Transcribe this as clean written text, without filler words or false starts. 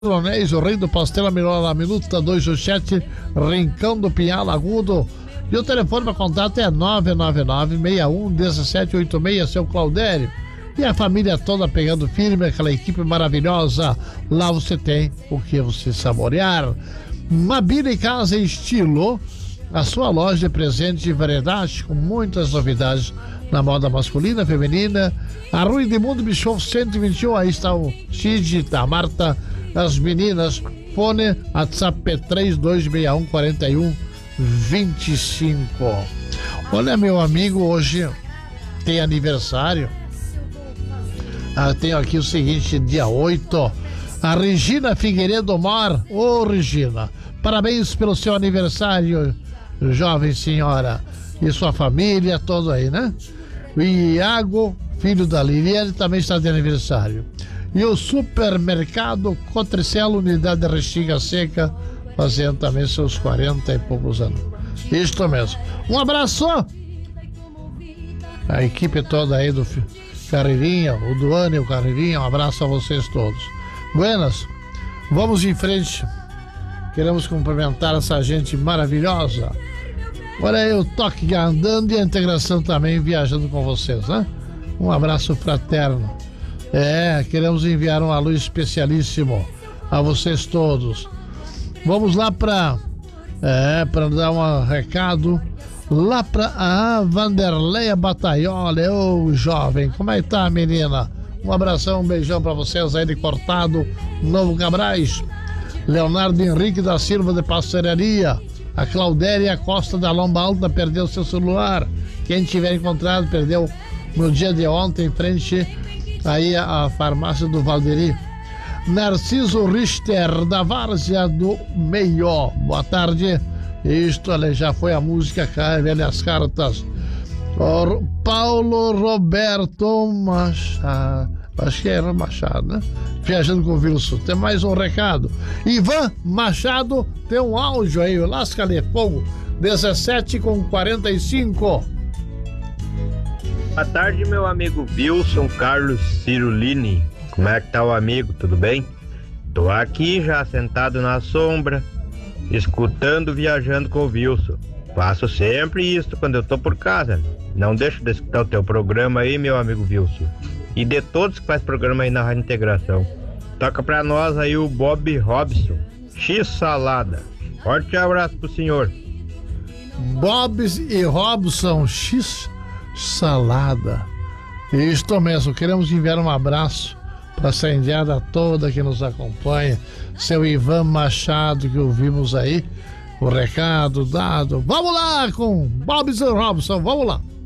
o rei do pastel, a melhor na minuta 287, Rincão do Pinhal Agudo. E o telefone para contato é 999-61-1786, seu Claudério. E a família toda pegando firme, aquela equipe maravilhosa. Lá você tem o que você saborear. Mabile Casa Estilo, a sua loja de presentes de variedade, com muitas novidades na moda masculina, feminina. A Rua Edmundo Bischoff 121, aí está o Cid, a Marta, as meninas. Fone WhatsApp P32614125. Olha, meu amigo, hoje tem aniversário. Tenho aqui o seguinte, dia 8, a Regina Figueiredo Mor. Ô, Regina, parabéns pelo seu aniversário, jovem senhora, e sua família, todo aí, né? O Iago, filho da Liliane, também está de aniversário. E o Supermercado Cotricelo, unidade de Restinga Seca, fazendo também seus 40 e poucos anos. Isto mesmo. Um abraço! A equipe toda aí do Carreirinha, o Duane e o Carreirinha, um abraço a vocês todos. Buenas, vamos em frente. Queremos cumprimentar essa gente maravilhosa. Olha aí o toque andando e a integração também viajando com vocês, né? Um abraço fraterno. Queremos enviar um alô especialíssimo a vocês todos. Vamos lá para dar um recado lá para a Vanderleia Bataioli. Ô, jovem, como é que tá, menina? Um abração, um beijão para vocês aí de Cortado, Novo Cabrais. Leonardo Henrique da Silva de Pastelaria. A Claudéria Costa da Lomba Alta perdeu seu celular. Quem tiver encontrado, perdeu no dia de ontem, em frente aí à farmácia do Valderi. Narciso Richter da Várzea do Meio. Boa tarde. Isto ali já foi a música, velhas cartas. Paulo Roberto Machado, acho que era Machado, né? Viajando com o Wilson. Tem mais um recado. Ivan Machado tem um áudio aí, Lasca-lhe Fogo, 17h45. Boa tarde, meu amigo Wilson Carlos Cirulini. Como é que tá o amigo? Tudo bem? Tô aqui já sentado na sombra, escutando Viajando com o Wilson. Faço sempre isso quando eu tô por casa. Não deixo de escutar o teu programa aí, meu amigo Wilson. E de todos que faz programa aí na Rádio Integração. Toca pra nós aí o Bob Robson, X Salada. Forte abraço pro senhor. Bob e Robson, X Salada. Isto mesmo, queremos enviar um abraço para essa indiada toda que nos acompanha. Seu Ivan Machado, que ouvimos aí, o recado dado. Vamos lá com Bob e Robson, vamos lá.